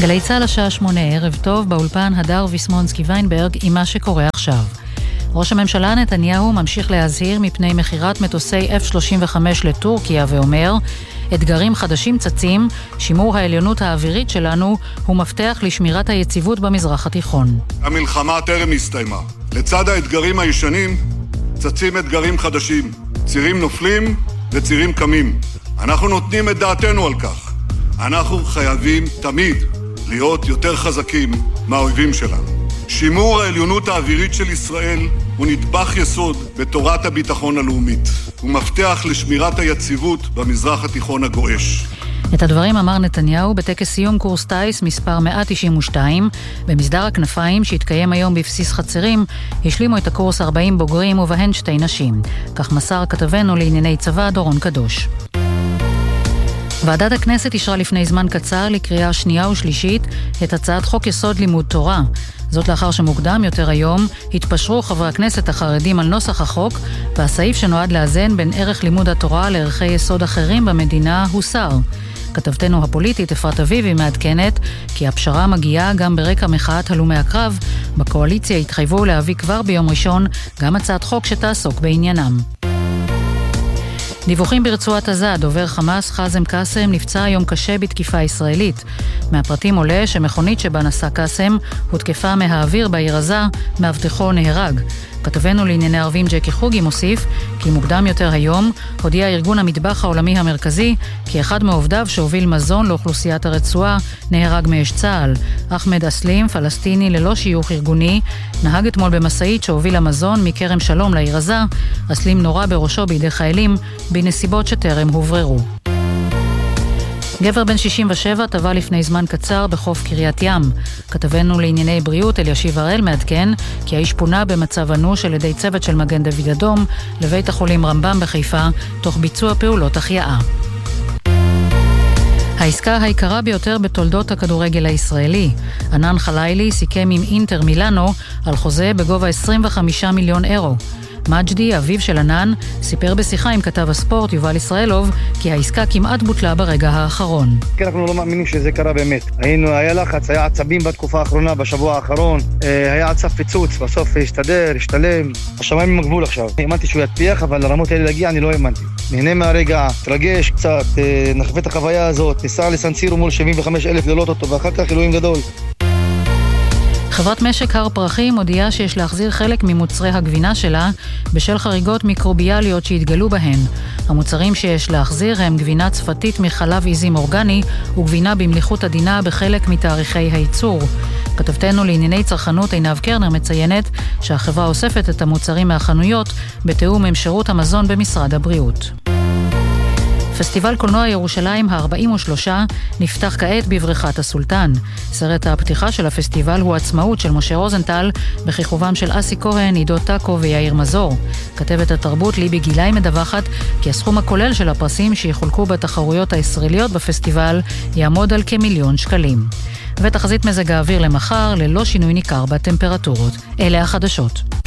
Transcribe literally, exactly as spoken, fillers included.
גלי צהל השעה שמונה, ערב טוב, באולפן הדר ויסמונסקי ויינברג עם מה שקורה עכשיו. ראש הממשלה נתניהו ממשיך להזהיר מפני מחירת מטוסי אף שלושים וחמש לטורקיה ואומר, אתגרים חדשים צצים, שימור העליונות האווירית שלנו הוא מפתח לשמירת היציבות במזרח התיכון. המלחמה טרם הסתיימה. לצד האתגרים הישנים צצים אתגרים חדשים. צירים נופלים וצירים קמים. אנחנו נותנים את דעתנו על כך. אנחנו חייבים תמיד להיות יותר חזקים מהאויבים שלנו. שימור העליונות האווירית של ישראל הוא נדבך יסוד בתורת הביטחון הלאומית. הוא מפתח לשמירת היציבות במזרח התיכון הגועש. את הדברים אמר נתניהו בטקס סיום קורס טייס מספר מאה תשעים ושתיים. במסדר הכנפיים שהתקיים היום בבסיס חצרים, השלימו את הקורס ארבעים בוגרים ובהן שתי נשים. כך מסר כתבנו לענייני צבא דורון קדוש. ועדת הכנסת אישרה לפני זמן קצר לקריאה שנייה ושלישית את הצעת חוק יסוד לימוד תורה. זאת לאחר שמוקדם יותר היום התפשרו חברי הכנסת החרדים על נוסח החוק, והסעיף שנועד לאזן בין ערך לימוד התורה לערכי יסוד אחרים במדינה הוסר. כתבתנו הפוליטית אפרת אביבי מעדכנת כי הפשרה מגיעה גם ברקע מחאת הלומי הקרב. בקואליציה התחייבו להביא כבר ביום ראשון גם הצעת חוק שתעסוק בעניינם. דיווחים ברצועת עזה, דובר חמאס חזם קאסם נפצע היום קשה בתקיפה ישראלית. מהפרטים עולה שמכונית שבה נסע קאסם הותקפה מהאוויר בעיר עזה, מאבטחו נהרג. כתבנו לענייני ערבים ג'קי חוגי מוסיף כי מוקדם יותר היום הודיע ארגון המטבח העולמי המרכזי כי אחד מעובדיו שהוביל מזון לאוכלוסיית הרצועה נהרג מאש צה"ל. אחמד אסלים, פלסטיני ללא שיוך ארגוני, נהג אתמול במשאית שהובילה מזון מכרם שלום לעיר עזה. אסלים נורה בראשו בידי חיילים בנסיבות שטרם הובררו. גבר בן שישים ושבע טבע לפני זמן קצר בחוף קריית ים. כתבנו לענייני בריאות אלישיב הראל מעדכן כי האיש פונה במצב אנוש על ידי צוות של מגן דוד אדום לבית החולים רמב"ם בחיפה תוך ביצוע פעולות החייאה. העסקה היקרה ביותר בתולדות הכדורגל הישראלי. ענן חלילי סיכם עם אינטר מילאנו על חוזה בגובה עשרים וחמישה מיליון אירו. מג'די, אביו של ענן, סיפר בשיחה עם כתב הספורט יובל ישראלוב כי העסקה כמעט בוטלה ברגע האחרון. כן, אנחנו לא מאמינים שזה קרה באמת. היינו, היה לחץ, היה עצבים בתקופה האחרונה, בשבוע האחרון, היה עצב פיצוץ, בסוף השתדר, השתלם. השמיים עם הגבול עכשיו. האמנתי שהוא יתפיח, אבל לרמות האלה להגיע אני לא האמנתי. נהנה מהרגע, תרגש קצת, נחווה את החוויה הזאת, ניסע לסנסירו מול שבעים וחמישה אלף ללאות אותו, ואחר כך אלוהים גדול. חברת משק הר פרחים הודיעה שיש להחזיר חלק ממוצרי הגבינה שלה בשל חריגות מיקרוביאליות שהתגלו בהן. המוצרים שיש להחזיר הם גבינה צפתית מחלב עיזים אורגני וגבינה במליחות עדינה בחלק מתאריכי הייצור. כתבתנו לענייני צרכנות עינב קרנר מציינת שהחברה אוספת את המוצרים מהחנויות בתיאום עם שירות המזון במשרד הבריאות. פסטיבל קולנוע ירושלים ה-ארבעים ושלוש נפתח כעת בבריכת הסולטן. סרט הפתיחה של הפסטיבל הוא עצמאות של משה רוזנטל, בכיכובם של אסי כהן, עידו טאקו ויאיר מזור. כתבת התרבות ליבי גילאי מדווחת כי הסכום הכולל של הפרסים שיחולקו בתחרויות הישראליות בפסטיבל יעמוד על כמיליון שקלים. ותחזית מזג האוויר למחר ללא שינוי ניכר בטמפרטורות. אלה החדשות.